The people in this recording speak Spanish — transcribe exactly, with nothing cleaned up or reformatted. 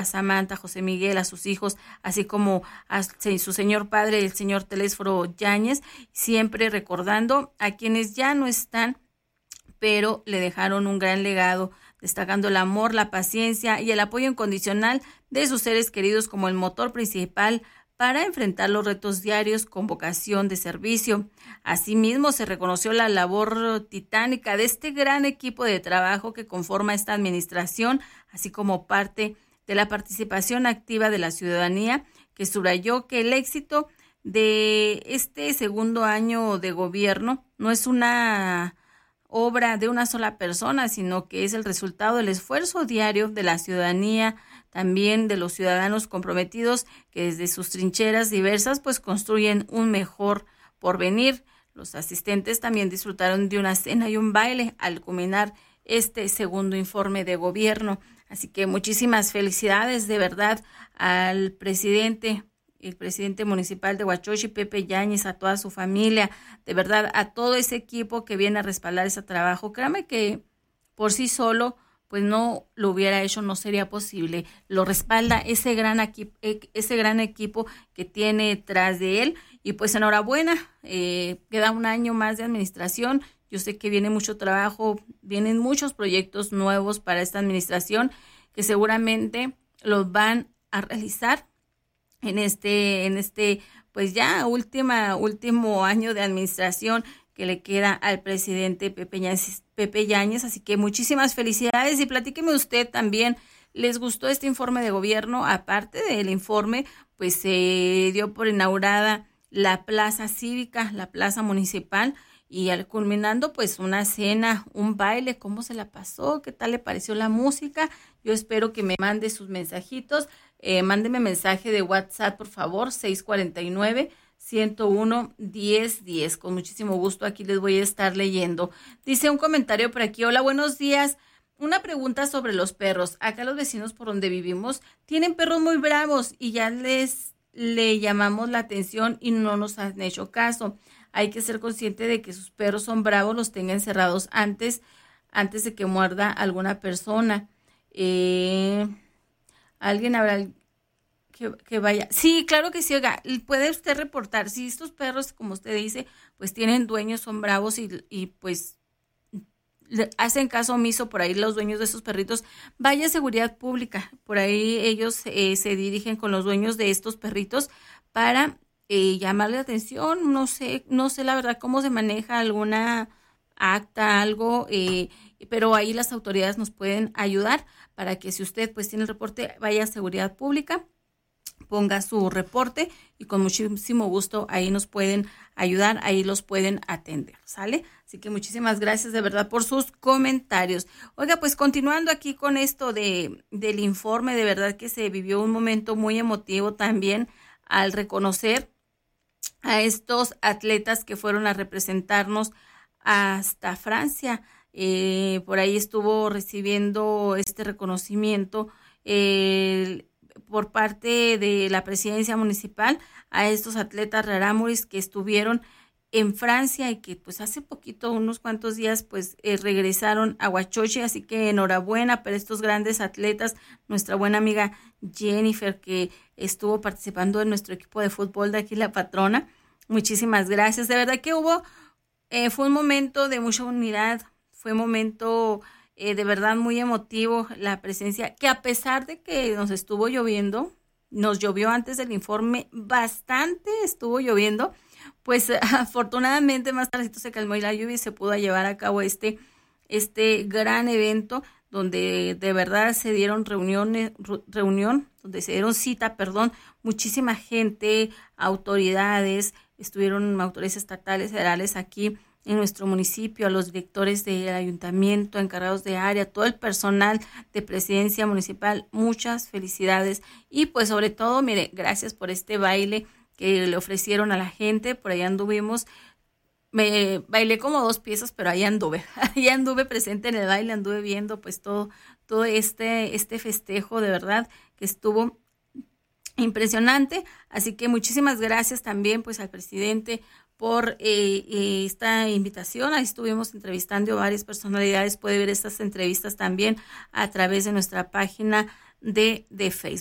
a Samantha, a José Miguel, a sus hijos, así como a su señor padre, el señor Telésforo Yáñez, siempre recordando a quienes ya no están, pero le dejaron un gran legado, destacando el amor, la paciencia y el apoyo incondicional de sus seres queridos como el motor principal para enfrentar los retos diarios con vocación de servicio. Asimismo, se reconoció la labor titánica de este gran equipo de trabajo que conforma esta administración, así como parte de la participación activa de la ciudadanía, que subrayó que el éxito de este segundo año de gobierno no es una obra de una sola persona, sino que es el resultado del esfuerzo diario de la ciudadanía, también de los ciudadanos comprometidos que desde sus trincheras diversas pues construyen un mejor porvenir. Los asistentes también disfrutaron de una cena y un baile al culminar este segundo informe de gobierno. Así que muchísimas felicidades de verdad al presidente, el presidente municipal de Huachochi, Pepe Yáñez, a toda su familia, de verdad a todo ese equipo que viene a respaldar ese trabajo. Créame que por sí solo pues no lo hubiera hecho, no sería posible. Lo respalda ese gran equipo, ese gran equipo que tiene tras de él. Y pues enhorabuena, eh, queda un año más de administración. Yo sé que viene mucho trabajo, vienen muchos proyectos nuevos para esta administración que seguramente los van a realizar en este, en este, pues ya última, último año de administración que le queda al presidente Pepe Yáñez, Pepe Yáñez. Así que muchísimas felicidades y platíqueme usted también, ¿les gustó este informe de gobierno? Aparte del informe, pues se dio por inaugurada la plaza cívica, la plaza municipal, y al culminando pues una cena, un baile. ¿Cómo se la pasó? ¿Qué tal le pareció la música? Yo espero que me mande sus mensajitos. Eh, mándeme mensaje de WhatsApp, por favor, seis cuatro nueve, uno cero uno, uno cero uno cero. Con muchísimo gusto aquí les voy a estar leyendo. Dice un comentario por aquí. Hola, buenos días. Una pregunta sobre los perros. Acá los vecinos por donde vivimos tienen perros muy bravos y ya les le llamamos la atención y no nos han hecho caso. Hay que ser consciente de que sus perros son bravos, los tenga encerrados antes, antes de que muerda alguna persona. Eh, ¿Alguien habrá que, que vaya? Sí, claro que sí, oiga, puede usted reportar. Si estos perros, como usted dice, pues tienen dueños, son bravos y, y pues hacen caso omiso por ahí los dueños de esos perritos, vaya a seguridad pública. Por ahí ellos eh, se dirigen con los dueños de estos perritos para eh, llamarle la atención. No sé, no sé la verdad cómo se maneja alguna acta, algo, eh, pero ahí las autoridades nos pueden ayudar para que si usted pues tiene el reporte, vaya a seguridad pública, ponga su reporte y con muchísimo gusto ahí nos pueden ayudar, ahí los pueden atender, ¿sale? Así que muchísimas gracias de verdad por sus comentarios. Oiga, pues continuando aquí con esto de del informe, de verdad que se vivió un momento muy emotivo también al reconocer a estos atletas que fueron a representarnos hasta Francia. Eh, por ahí estuvo recibiendo este reconocimiento eh, por parte de la presidencia municipal a estos atletas rarámuris que estuvieron en Francia y que pues hace poquito, unos cuantos días, pues eh, regresaron a Huachochi. Así que enhorabuena para estos grandes atletas, nuestra buena amiga Jennifer, que estuvo participando en nuestro equipo de fútbol de aquí, La Patrona. Muchísimas gracias, de verdad que hubo, eh, fue un momento de mucha unidad, fue un momento eh, de verdad muy emotivo, la presencia, que a pesar de que nos estuvo lloviendo, nos llovió antes del informe, bastante estuvo lloviendo, pues afortunadamente más tardito se calmó y la lluvia y se pudo llevar a cabo este, este gran evento donde de verdad se dieron reuniones, reunión, donde se dieron cita, perdón, muchísima gente, autoridades, estuvieron autoridades estatales, federales aquí en nuestro municipio, a los directores del ayuntamiento, encargados de área, todo el personal de presidencia municipal, muchas felicidades y pues sobre todo, mire, gracias por este baile que le ofrecieron a la gente. Por ahí anduvimos, me bailé como dos piezas, pero ahí anduve, ahí anduve presente en el baile, anduve viendo pues todo, todo este, este festejo, de verdad que estuvo impresionante. Así que muchísimas gracias también pues al presidente por eh, eh, esta invitación. Ahí estuvimos entrevistando a varias personalidades, puede ver estas entrevistas también a través de nuestra página de, de Facebook.